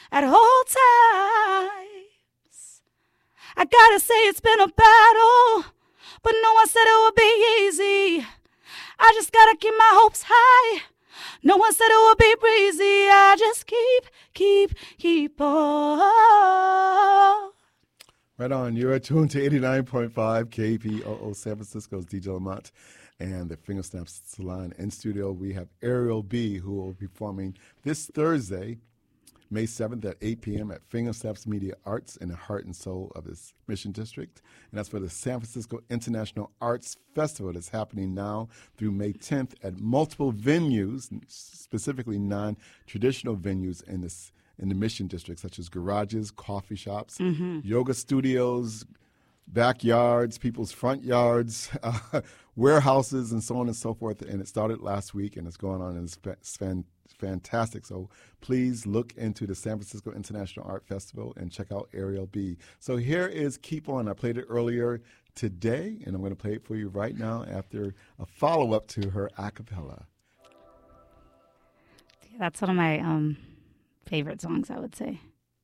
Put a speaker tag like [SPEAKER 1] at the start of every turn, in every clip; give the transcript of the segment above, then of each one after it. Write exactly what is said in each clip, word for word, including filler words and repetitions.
[SPEAKER 1] at all times. I gotta say it's been a battle, but no one said it would be easy. I just gotta keep my hopes high. No one said it would be breezy. I just keep, keep, keep on.
[SPEAKER 2] Right on. You're tuned to eighty-nine point five K P O O San Francisco's D J Lamont and the Finger Snaps Salon. In studio, we have Ariel B., who will be performing this Thursday, May seventh at eight p.m. at Finger Snaps Media Arts in the heart and soul of this Mission District. And that's for the San Francisco International Arts Festival that's happening now through May tenth at multiple venues, specifically non-traditional venues in this in the Mission District, such as garages, coffee shops, mm-hmm. yoga studios, backyards, people's front yards, uh, warehouses, and so on and so forth. And it started last week, and it's going on, and it's fan- fantastic. So please look into the San Francisco International Art Festival and check out Ariel B. So here is Keep On. I played it earlier today, and I'm going to play it for you right now after a follow-up to her a cappella.
[SPEAKER 1] That's one of my um, favorite songs, I would say.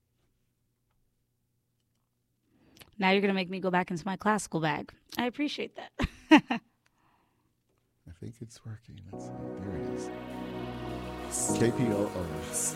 [SPEAKER 1] Now you're going to make me go back into my classical bag. I appreciate that.
[SPEAKER 2] I think it's working. Let's see. There it is. K P O O.